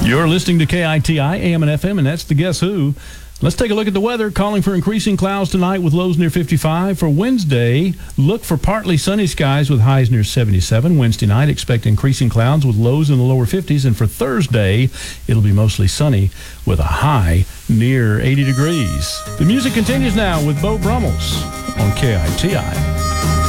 You're listening to KITI, AM and FM, and that's the Guess Who. Let's take a look at the weather. Calling for increasing clouds tonight with lows near 55. For Wednesday, look for partly sunny skies with highs near 77. Wednesday night, expect increasing clouds with lows in the lower 50s. And for Thursday, it'll be mostly sunny with a high near 80 degrees. The music continues now with Beau Brummels on KITI.